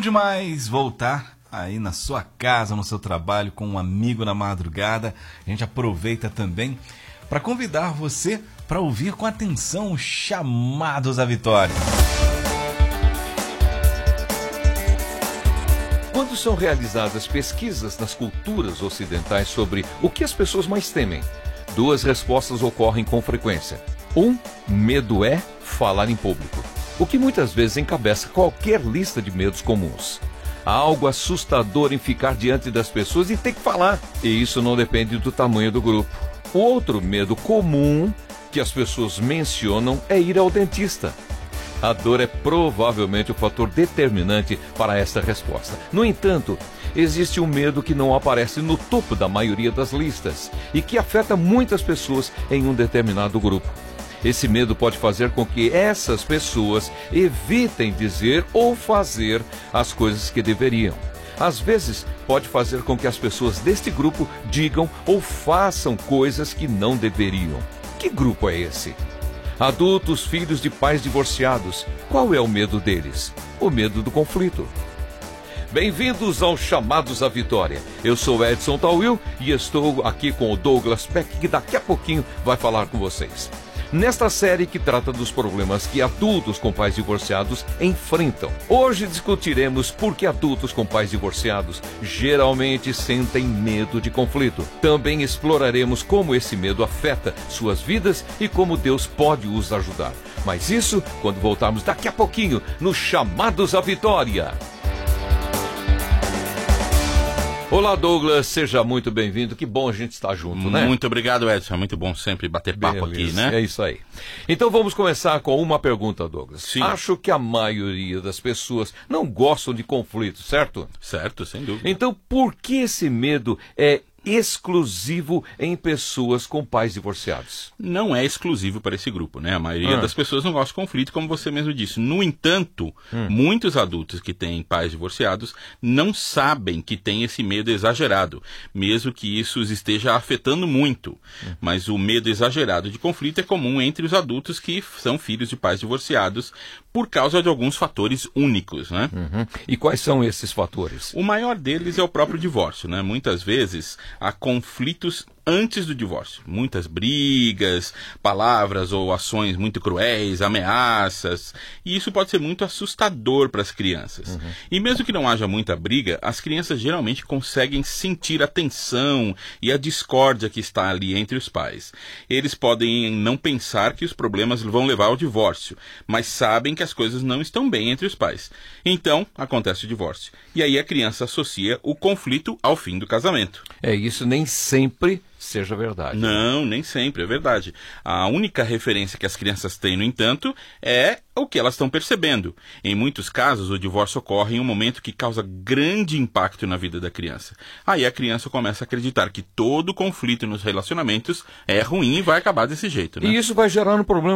demais voltar aí na sua casa, no seu trabalho, com um amigo na madrugada. A gente aproveita também para convidar você para ouvir com atenção os chamados à vitória. Quando são realizadas pesquisas nas culturas ocidentais sobre o que as pessoas mais temem, duas respostas ocorrem com frequência. Medo é falar em público, o que muitas vezes encabeça qualquer lista de medos comuns. Há algo assustador em ficar diante das pessoas e ter que falar, e isso não depende do tamanho do grupo. O outro medo comum que as pessoas mencionam é ir ao dentista. A dor é provavelmente o fator determinante para esta resposta. No entanto, existe um medo que não aparece no topo da maioria das listas e que afeta muitas pessoas em um determinado grupo. Esse medo pode fazer com que essas pessoas evitem dizer ou fazer as coisas que deveriam. Às vezes, pode fazer com que as pessoas deste grupo digam ou façam coisas que não deveriam. Que grupo é esse? Adultos, filhos de pais divorciados. Qual é o medo deles? O medo do conflito. Bem-vindos aos Chamados à Vitória. Eu sou Edson Tawil e estou aqui com o Douglas Peck, que daqui a pouquinho vai falar com vocês. Nesta série que trata dos problemas que adultos com pais divorciados enfrentam. Hoje discutiremos por que adultos com pais divorciados geralmente sentem medo de conflito. Também exploraremos como esse medo afeta suas vidas e como Deus pode os ajudar. Mas isso quando voltarmos daqui a pouquinho no Chamados à Vitória. Olá, Douglas, seja muito bem-vindo. Que bom a gente estar junto, né? Muito obrigado, Edson. É muito bom sempre bater papo aqui, né? É isso aí. Então vamos começar com uma pergunta, Douglas. Sim. Acho que a maioria das pessoas não gostam de conflitos, certo? Certo, sem dúvida. Então por que esse medo é exclusivo em pessoas com pais divorciados? Não é exclusivo para esse grupo, né? A maioria das pessoas não gosta de conflito, como você mesmo disse. No entanto, muitos adultos que têm pais divorciados não sabem que têm esse medo exagerado, mesmo que isso os esteja afetando muito. Mas o medo exagerado de conflito é comum entre os adultos que são filhos de pais divorciados por causa de alguns fatores únicos, né? E quais são esses fatores? O maior deles é o próprio divórcio, né? Muitas vezes há conflitos antes do divórcio. Muitas brigas, palavras ou ações muito cruéis, ameaças. E isso pode ser muito assustador para as crianças. E mesmo que não haja muita briga, as crianças geralmente conseguem sentir a tensão e a discórdia que está ali entre os pais. Eles podem não pensar que os problemas vão levar ao divórcio, mas sabem que as coisas não estão bem entre os pais. Então, acontece o divórcio. E aí a criança associa o conflito ao fim do casamento. Isso nem sempre seja verdade. Não, nem sempre, é verdade. A única referência que as crianças têm, no entanto, é o que elas estão percebendo. Em muitos casos, o divórcio ocorre em um momento que causa grande impacto na vida da criança. Aí a criança começa a acreditar que todo conflito nos relacionamentos é ruim e vai acabar desse jeito, né? E isso vai gerar um problema